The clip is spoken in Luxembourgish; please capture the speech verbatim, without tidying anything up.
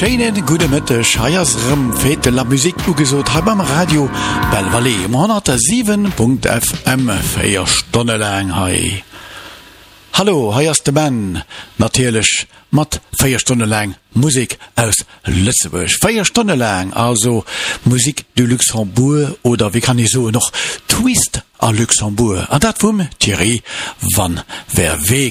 Schönen guten Mittag, heiersrem fete la Musik ugesot hab am Radio Belvalais um hundertsieben Punkt F M vier Stunden lang hei. Hallo, heiers de Ben, natürlich mat vier Stunden lang Musik aus Lützeburg. Vier Stunden lang, also Musik du Luxembourg oder wie kann ich so noch Twist à Luxembourg. Und dat wum Thierry van Verweg.